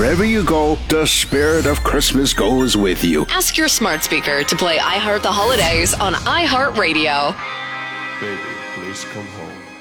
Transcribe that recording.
wherever you go, the spirit of Christmas goes with you. Ask your smart speaker to play I Heart the Holidays on iHeartRadio. Baby, please come home.